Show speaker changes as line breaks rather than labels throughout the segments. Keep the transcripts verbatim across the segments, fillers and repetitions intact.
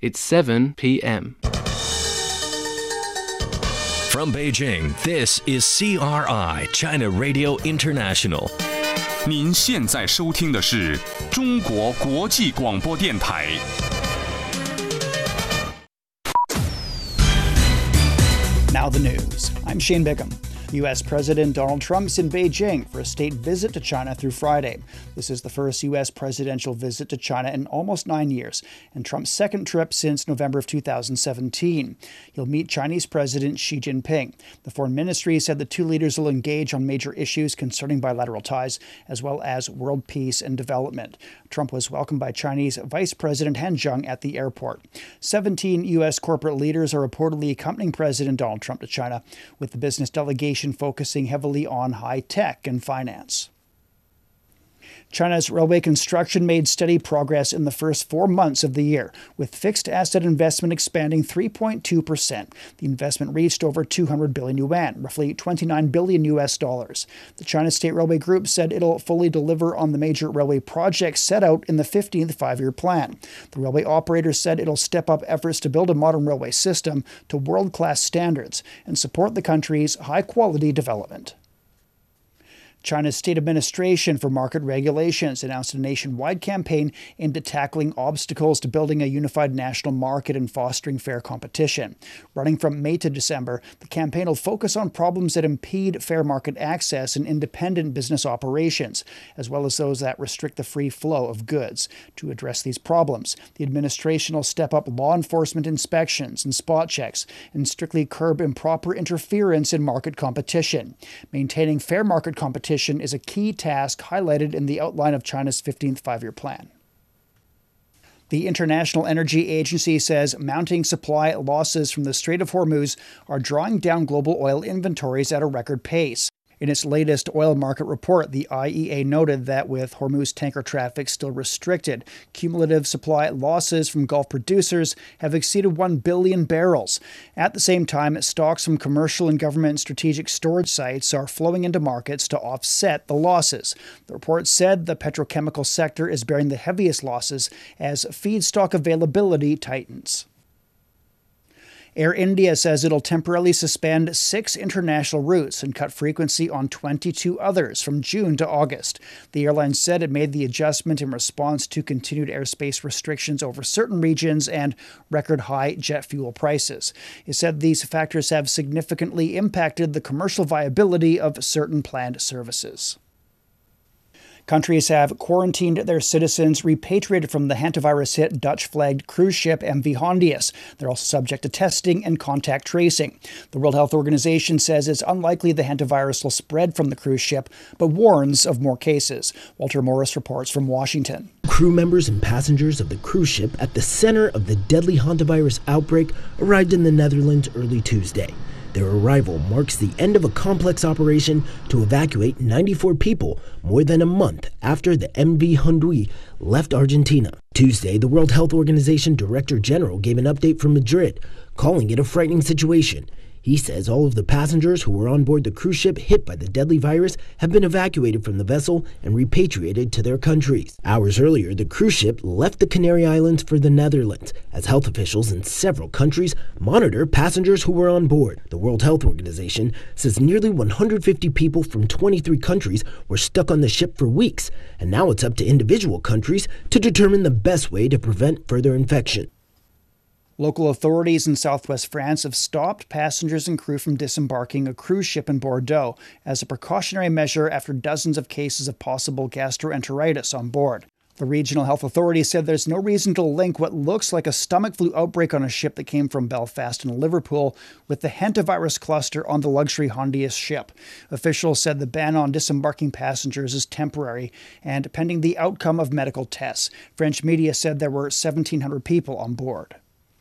It's seven p.m.
From Beijing, this is C R I, China Radio International.
您现在收听的是中国国际广播电台。
Now the news. I'm Shane Bickham. U S. President Donald Trump's in Beijing for a state visit to China through Friday. This is the first U S presidential visit to China in almost nine years, and Trump's second trip since November of two thousand seventeen. He'll meet Chinese President Xi Jinping. The foreign ministry said the two leaders will engage on major issues concerning bilateral ties, as well as world peace and development. Trump was welcomed by Chinese Vice President Han Zheng at the airport. seventeen U S corporate leaders are reportedly accompanying President Donald Trump to China, with the business delegation focusing heavily on high tech and finance. China's railway construction made steady progress in the first four months of the year, with fixed asset investment expanding three point two percent. The investment reached over two hundred billion yuan, roughly twenty-nine billion U S dollars. The China State Railway Group said it'll fully deliver on the major railway projects set out in the fifteenth five-year plan. The railway operator said it'll step up efforts to build a modern railway system to world-class standards and support the country's high-quality development. China's State Administration for Market Regulations announced a nationwide campaign aimed at tackling obstacles to building a unified national market and fostering fair competition. Running from May to December, the campaign will focus on problems that impede fair market access and independent business operations, as well as those that restrict the free flow of goods. To address these problems, the administration will step up law enforcement inspections and spot checks and strictly curb improper interference in market competition. Maintaining fair market competition is a key task highlighted in the outline of China's fifteenth five-year plan. The International Energy Agency says mounting supply losses from the Strait of Hormuz are drawing down global oil inventories at a record pace. In its latest oil market report, the I E A noted that with Hormuz tanker traffic still restricted, cumulative supply losses from Gulf producers have exceeded one billion barrels. At the same time, stocks from commercial and government strategic storage sites are flowing into markets to offset the losses. The report said the petrochemical sector is bearing the heaviest losses as feedstock availability tightens. Air India says it'll temporarily suspend six international routes and cut frequency on twenty-two others from June to August. The airline said it made the adjustment in response to continued airspace restrictions over certain regions and record-high jet fuel prices. It said these factors have significantly impacted the commercial viability of certain planned services. Countries have quarantined their citizens repatriated from the hantavirus-hit Dutch-flagged cruise ship M V Hondius. They're also subject to testing and contact tracing. The World Health Organization says it's unlikely the hantavirus will spread from the cruise ship, but warns of more cases. Walter Morris reports from Washington.
Crew members and passengers of the cruise ship at the center of the deadly hantavirus outbreak arrived in the Netherlands early Tuesday. Their arrival marks the end of a complex operation to evacuate ninety-four people more than a month after the M V Hondius left Argentina. Tuesday, the World Health Organization Director General gave an update from Madrid, calling it a frightening situation. He says all of the passengers who were on board the cruise ship hit by the deadly virus have been evacuated from the vessel and repatriated to their countries. Hours earlier, the cruise ship left the Canary Islands for the Netherlands as health officials in several countries monitor passengers who were on board. The World Health Organization says nearly one hundred fifty people from twenty-three countries were stuck on the ship for weeks, and now it's up to individual countries to determine the best way to prevent further infection.
Local authorities in southwest France have stopped passengers and crew from disembarking a cruise ship in Bordeaux as a precautionary measure after dozens of cases of possible gastroenteritis on board. The regional health authority said there's no reason to link what looks like a stomach flu outbreak on a ship that came from Belfast and Liverpool with the hantavirus cluster on the luxury Hondius ship. Officials said the ban on disembarking passengers is temporary and pending the outcome of medical tests. French media said there were seventeen hundred people on board.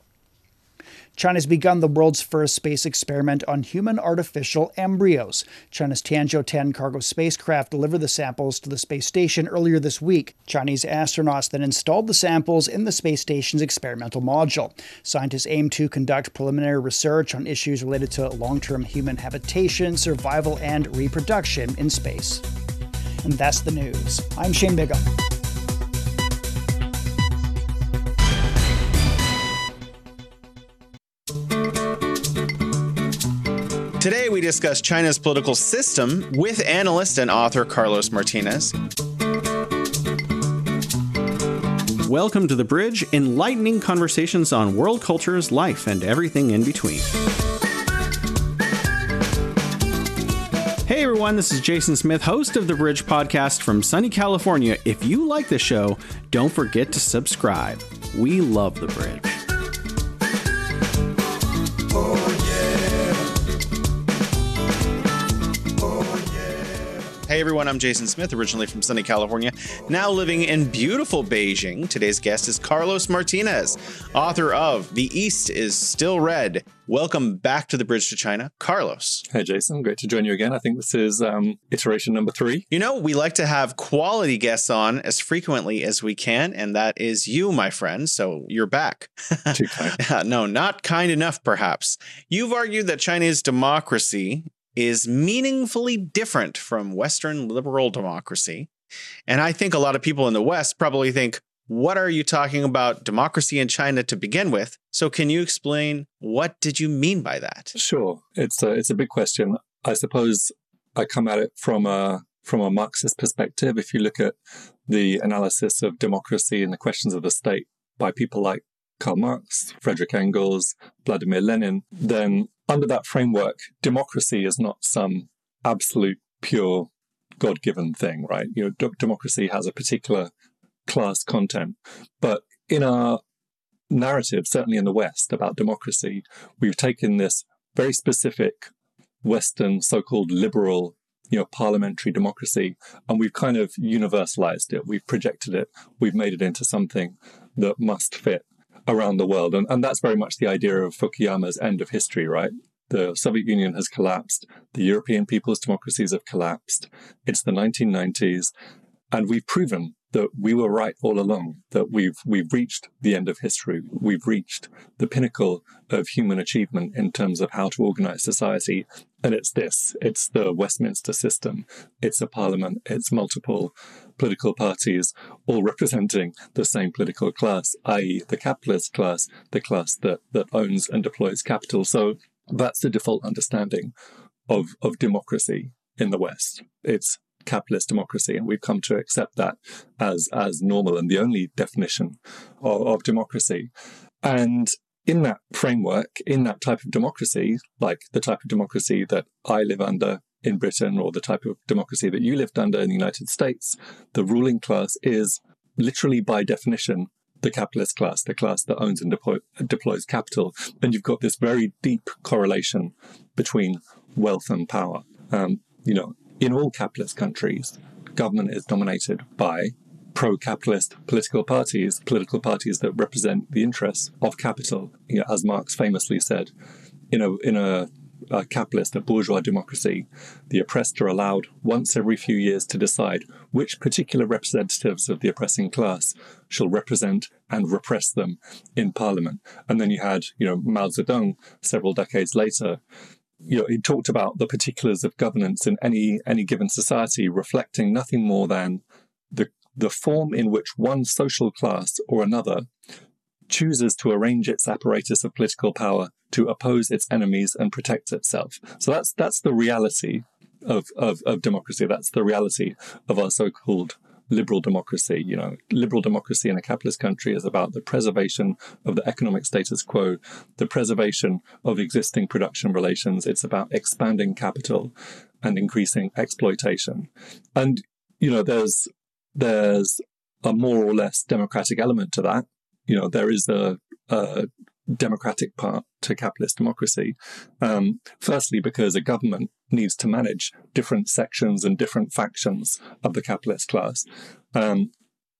China's begun the world's first space experiment on human artificial embryos. China's Tianzhou ten cargo spacecraft delivered the samples to the space station earlier this week. Chinese astronauts then installed the samples in the space station's experimental module. Scientists aim to conduct preliminary research on issues related to long-term human habitation, survival, and reproduction in space. And that's the news. I'm Shane Bigham.
Today, we discuss China's political system with analyst and author Carlos Martinez.
Welcome to The Bridge, enlightening conversations on world cultures, life, and everything in between. Hey everyone, this is Jason Smith, host of The Bridge podcast from sunny California. If you like the show, don't forget to subscribe. We love The Bridge.
Hey everyone, I'm Jason Smith, originally from sunny California, now living in beautiful Beijing. Today's guest is Carlos Martinez, author of The East is Still Red. Welcome back to The Bridge to China, Carlos.
Hey Jason, great to join you again. I think this is um, iteration number three.
You know, we like to have quality guests on as frequently as we can, and that is you, my friend, so you're back.
Too kind.
No, not kind enough, perhaps. You've argued that China's democracy is meaningfully different from Western liberal democracy. And I think a lot of people in the West probably think, what are you talking about democracy in China to begin with? So can you explain, what did you mean by that?
Sure. It's a, it's a big question. I suppose I come at it from a, from a Marxist perspective. If you look at the analysis of democracy and the questions of the state by people like Karl Marx, Friedrich Engels, Vladimir Lenin, then under that framework, democracy is not some absolute, pure, God-given thing, right? You know, d- democracy has a particular class content. But in our narrative, certainly in the West, about democracy, we've taken this very specific Western so-called liberal, you know, parliamentary democracy, and we've kind of universalized it. We've projected it. We've made it into something that must fit around the world. And, and that's very much the idea of Fukuyama's end of history, right? The Soviet Union has collapsed. The European people's democracies have collapsed. It's the nineteen nineties. And we've proven that we were right all along, that we've we've reached the end of history. We've reached the pinnacle of human achievement in terms of how to organize society. And it's this. It's the Westminster system. It's a parliament. It's multiple political parties, all representing the same political class, that is the capitalist class, the class that, that owns and deploys capital. So that's the default understanding of, of democracy in the West. It's capitalist democracy, and we've come to accept that as, as normal and the only definition of, of democracy. And in that framework, in that type of democracy, like the type of democracy that I live under in Britain, or the type of democracy that you lived under in the United States, the ruling class is literally by definition the capitalist class, the class that owns and deploy, deploys capital. And you've got this very deep correlation between wealth and power. Um, you know, in all capitalist countries, government is dominated by pro-capitalist political parties, political parties that represent the interests of capital. You know, as Marx famously said, in a in a a capitalist, a bourgeois democracy, the oppressed are allowed once every few years to decide which particular representatives of the oppressing class shall represent and repress them in parliament. And then you had, you know, Mao Zedong several decades later. You know, he talked about the particulars of governance in any any given society reflecting nothing more than the the form in which one social class or another chooses to arrange its apparatus of political power to oppose its enemies and protect itself. So that's that's the reality of, of, of democracy. That's the reality of our so-called liberal democracy. You know, liberal democracy in a capitalist country is about the preservation of the economic status quo, the preservation of existing production relations. It's about expanding capital and increasing exploitation. And, you know, there's there's a more or less democratic element to that. You know, there is a, a democratic part to capitalist democracy. Um, firstly, because a government needs to manage different sections and different factions of the capitalist class. Um,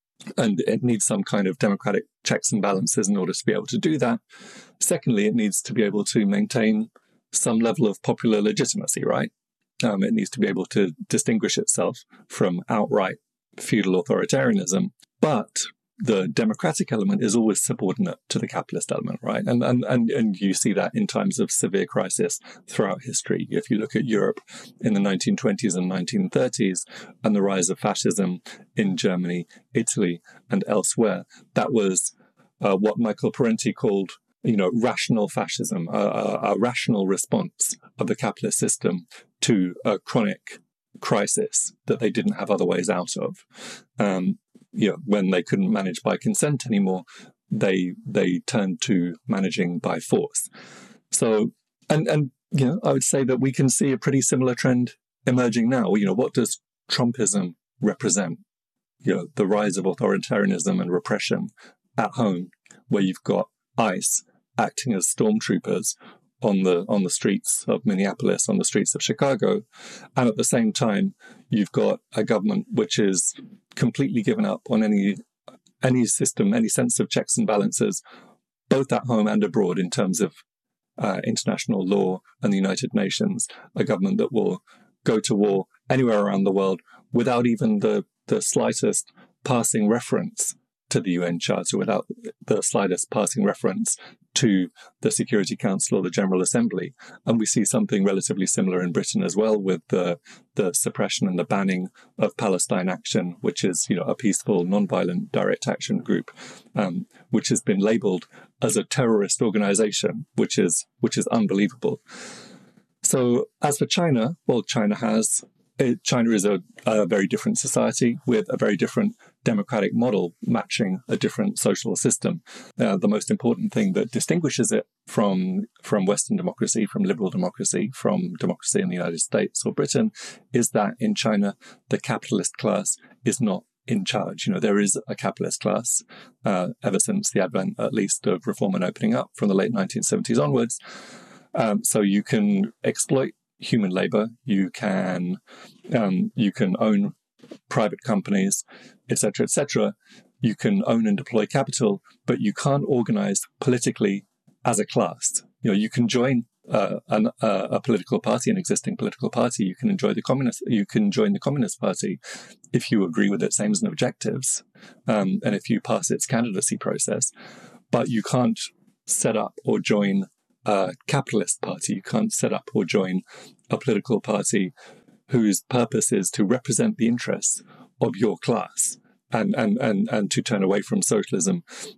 and it needs some kind of democratic checks and balances in order to be able to do that. Secondly, it needs to be able to maintain some level of popular legitimacy, right? Um, it needs to be able to distinguish itself from outright feudal authoritarianism. But the democratic element is always subordinate to the capitalist element, right? And, and and and you see that in times of severe crisis throughout history. If you look at Europe in the nineteen twenties and nineteen thirties and the rise of fascism in Germany, Italy, and elsewhere, that was uh, what Michael Parenti called you know, rational fascism, a, a, a rational response of the capitalist system to a chronic crisis that they didn't have other ways out of. Um, you know, when they couldn't manage by consent anymore, they they turned to managing by force. So, and and you know, I would say that we can see a pretty similar trend emerging now. You know, what does Trumpism represent? You know, the rise of authoritarianism and repression at home, where you've got ICE acting as stormtroopers on the on the streets of Minneapolis, on the streets of Chicago, and at the same time, you've got a government which is completely given up on any any system, any sense of checks and balances, both at home and abroad in terms of uh, international law and the United Nations. A government that will go to war anywhere around the world without even the the slightest passing reference to the U N Charter, without the slightest passing reference to the Security Council or the General Assembly. And we see something relatively similar in Britain as well, with the the suppression and the banning of Palestine Action, which is, you know, a peaceful, non-violent direct action group, um, which has been labelled as a terrorist organization, which is which is unbelievable. So as for China, well, China has China is a, a very different society with a very different democratic model matching a different social system. Uh, the most important thing that distinguishes it from, from Western democracy, from liberal democracy, from democracy in the United States or Britain, is that in China, the capitalist class is not in charge. You know, there is a capitalist class uh, ever since the advent, at least, of reform and opening up from the late nineteen seventies onwards. Um, so you can exploit human labor, you can um, you can own private companies, et cetera, et cetera. You can own and deploy capital, but you can't organize politically as a class. You know, you can join uh, an, uh, a political party, an existing political party. You can enjoy the communist. You can join the Communist Party if you agree with its aims and objectives, um, and if you pass its candidacy process. But you can't set up or join a capitalist party. You can't set up or join a political party whose purpose is to represent the interests of your class and, and, and, and to turn away from socialism